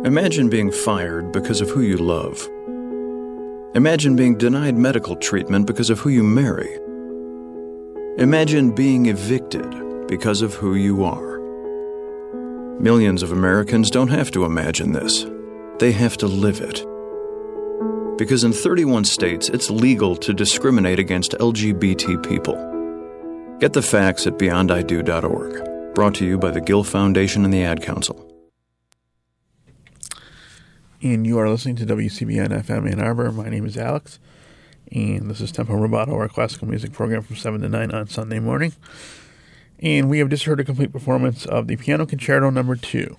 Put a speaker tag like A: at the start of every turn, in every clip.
A: Imagine being fired because of who you love. Imagine being denied medical treatment because of who you marry. Imagine being evicted because of who you are. Millions of Americans don't have to imagine this. They have to live it. Because in 31 states, it's legal to discriminate against LGBT people. Get the facts at beyondido.org. Brought to you by the Gill Foundation and the Ad Council.
B: And you are listening to WCBN FM Ann Arbor. My name is Alex, and this is Tempo Rubato, our classical music program from 7 to 9 on Sunday morning. And we have just heard a complete performance of the Piano Concerto No. 2.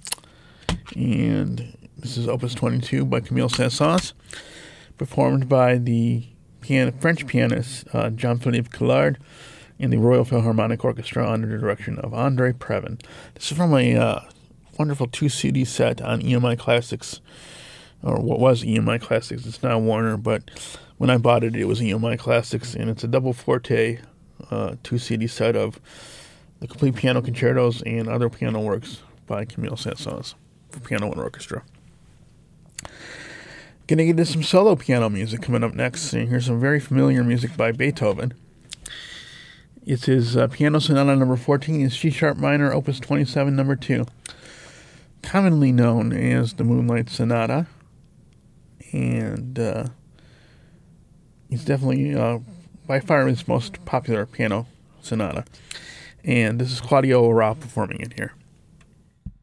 B: And this is Opus 22 by Camille Saint-Saëns, performed by the French pianist Jean-Philippe Collard and the Royal Philharmonic Orchestra under the direction of André Previn. This is from a wonderful 2-CD set on EMI Classics, or what was EMI Classics. It's now Warner, but when I bought it, it was EMI Classics, and it's a double forte 2-CD set of the complete piano concertos and other piano works by Camille Saint-Saëns for piano and orchestra. Going to get into some solo piano music coming up next, and here's some very familiar music by Beethoven. It's his Piano Sonata No. 14 in C-sharp minor, Opus 27, No. 2. Commonly known as the Moonlight Sonata, and it's definitely by far his most popular piano sonata. And this is Claudio Arrau performing it here.